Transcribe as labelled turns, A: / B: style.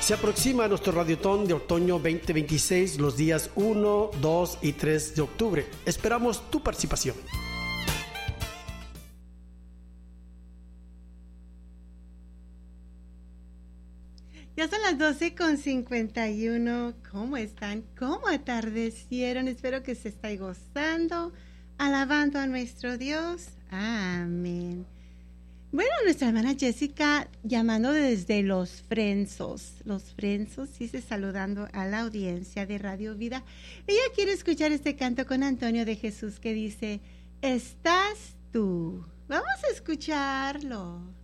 A: Se aproxima nuestro Radiotón de Otoño 2026 los días 1, 2 y 3 de octubre. Esperamos tu participación.
B: Ya son las 12:51. ¿Cómo están? ¿Cómo atardecieron? Espero que se esté gozando, alabando a nuestro Dios. Amén. Bueno, nuestra hermana Jessica llamando desde Los Frenzos. Los Frenzos, dice, saludando a la audiencia de Radio Vida. Ella quiere escuchar este canto con Antonio de Jesús que dice, ¿estás tú? Vamos a escucharlo.